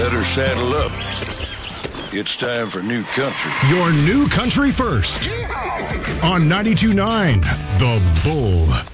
Better saddle up. It's time for New Country. Your New Country first on 92.9 The Bull.